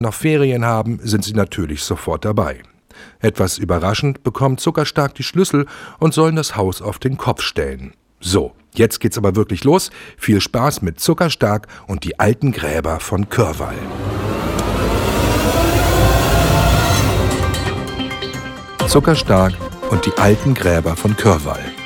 noch Ferien haben, sind sie natürlich sofort dabei. Etwas überraschend bekommt Zuckerstark die Schlüssel und sollen das Haus auf den Kopf stellen. So, jetzt geht's aber wirklich los. Viel Spaß mit Zuckerstark und die alten Gräber von Körwall. Zuckerstark und die alten Gräber von Körwall.